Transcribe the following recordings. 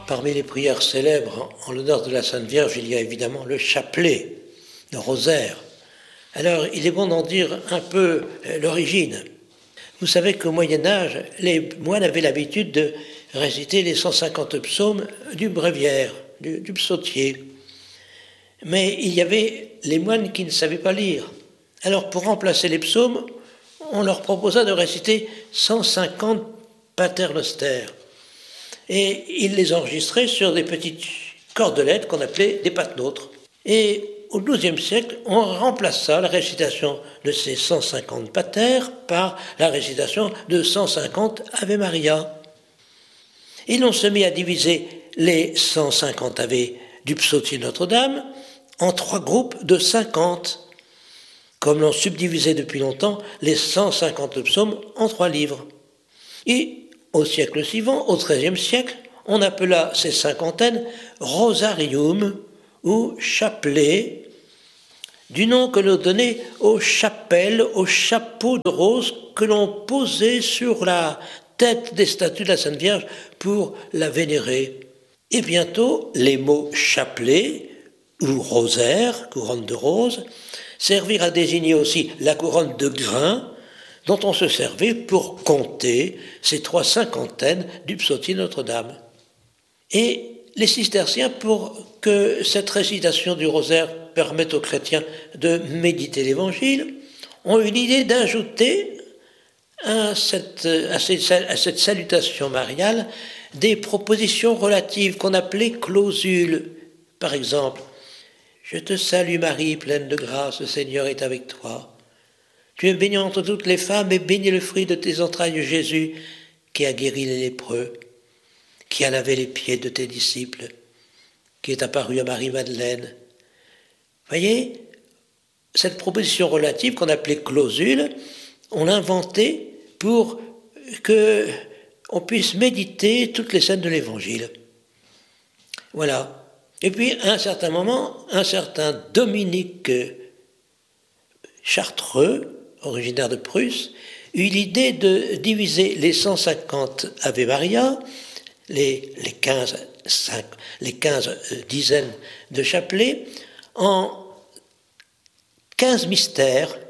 Parmi les prières célèbres en l'honneur de la Sainte Vierge, il y a évidemment le chapelet, le rosaire. Alors, il est bon d'en dire un peu l'origine. Vous savez qu'au Moyen-Âge, les moines avaient l'habitude de réciter les 150 psaumes du bréviaire, du psautier. Mais il y avait les moines qui ne savaient pas lire. Alors, pour remplacer les psaumes, on leur proposa de réciter 150 paternoster. Et ils les enregistraient sur des petites cordelettes qu'on appelait des patenôtres. Et au XIIe siècle, on remplaça la récitation de ces 150 pater par la récitation de 150 Ave Maria. Et l'on se mit à diviser les 150 Ave du psautier Notre-Dame en 3 groupes de 50, comme l'on subdivisait depuis longtemps les 150 psaumes en 3 livres. Et au siècle suivant, au XIIIe siècle, on appela ces cinquantaines rosarium ou chapelet, du nom que l'on donnait aux chapelles, aux chapeaux de rose que l'on posait sur la tête des statues de la Sainte Vierge pour la vénérer. Et bientôt, les mots chapelet ou rosaire, couronne de rose, servirent à désigner aussi la couronne de grains dont on se servait pour compter ces 3 cinquantaines du psautier Notre-Dame. Et les cisterciens, pour que cette récitation du rosaire permette aux chrétiens de méditer l'Évangile, ont eu l'idée d'ajouter à cette salutation mariale des propositions relatives qu'on appelait clausules. Par exemple, « Je te salue Marie, pleine de grâce, le Seigneur est avec toi. Tu es bénie entre toutes les femmes et béni le fruit de tes entrailles, Jésus, qui a guéri les lépreux, qui a lavé les pieds de tes disciples, qui est apparu à Marie-Madeleine. » Voyez, cette proposition relative qu'on appelait clausule, on l'a inventée pour qu'on puisse méditer toutes les scènes de l'Évangile. Voilà. Et puis, à un certain moment, un certain Dominique Chartreux, originaire de Prusse, eut l'idée de diviser les 150 Ave Maria, les 15 dizaines de chapelets, en 15 mystères,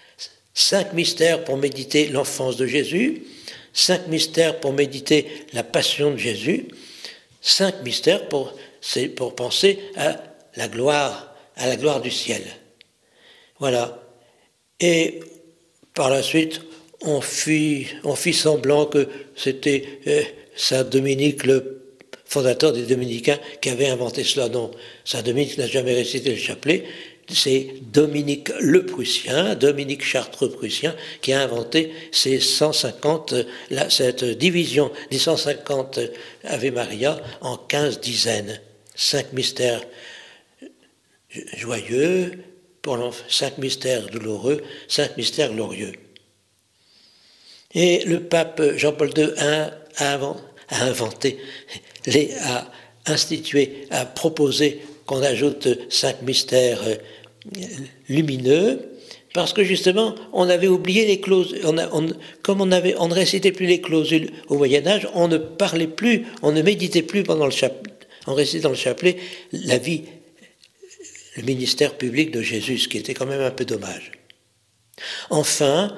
5 mystères pour méditer l'enfance de Jésus, 5 mystères pour méditer la passion de Jésus, 5 mystères pour penser à la gloire du ciel. Voilà. Et par la suite, on fit semblant que c'était Saint Dominique, le fondateur des Dominicains, qui avait inventé cela. Non, Saint Dominique n'a jamais récité le chapelet. C'est Dominique le Prussien, Dominique Chartreux Prussien, qui a inventé ces 150, cette division des 150 Ave Maria en 15 dizaines. 5 mystères joyeux, pour 5 mystères douloureux, 5 mystères glorieux. Et le pape Jean-Paul II a institué, a proposé qu'on ajoute 5 mystères lumineux, parce que justement, on avait oublié les clausules. Comme on ne récitait plus les clausules au Moyen-Âge, on ne parlait plus, on ne méditait plus pendant le chapelet, en récitant le chapelet, la vie, le ministère public de Jésus, ce qui était quand même un peu dommage. Enfin,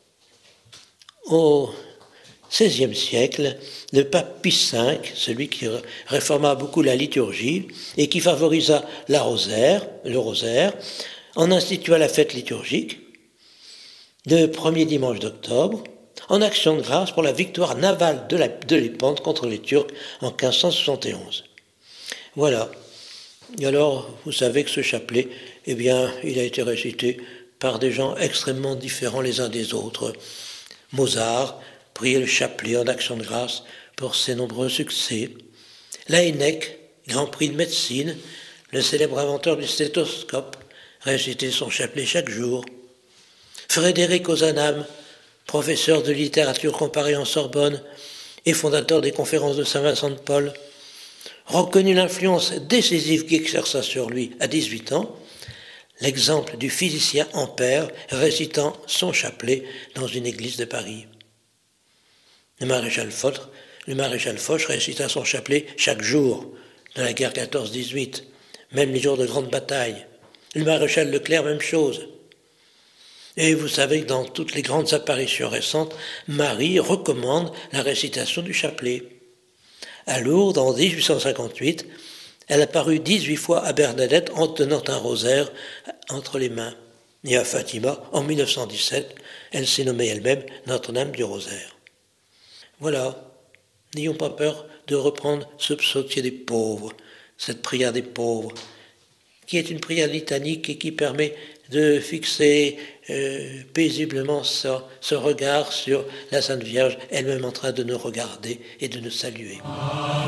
au XVIe siècle, le pape Pie V, celui qui réforma beaucoup la liturgie et qui favorisa le rosaire, en institua la fête liturgique, le premier dimanche d'octobre, en action de grâce pour la victoire navale de Lépante contre les Turcs en 1571. Voilà. Et alors, vous savez que ce chapelet, eh bien, il a été récité par des gens extrêmement différents les uns des autres. Mozart priait le chapelet en action de grâce pour ses nombreux succès. Laennec, grand prix de médecine, le célèbre inventeur du stéthoscope, récitait son chapelet chaque jour. Frédéric Ozanam, professeur de littérature comparée en Sorbonne et fondateur des conférences de Saint-Vincent de Paul, reconnut l'influence décisive qui exerça sur lui à 18 ans, l'exemple du physicien Ampère récitant son chapelet dans une église de Paris. Le maréchal Foch le maréchal Foch récita son chapelet chaque jour dans la guerre 14-18, même les jours de grande bataille. Le maréchal Leclerc, même chose. Et vous savez que dans toutes les grandes apparitions récentes, Marie recommande la récitation du chapelet. À Lourdes, en 1858, elle a paru 18 fois à Bernadette en tenant un rosaire entre les mains. Et à Fatima, en 1917, elle s'est nommée elle-même Notre-Dame du Rosaire. Voilà, n'ayons pas peur de reprendre ce psautier des pauvres, cette prière des pauvres, qui est une prière litanique et qui permet de fixer paisiblement ce regard sur la Sainte Vierge, elle-même en train de nous regarder et de nous saluer.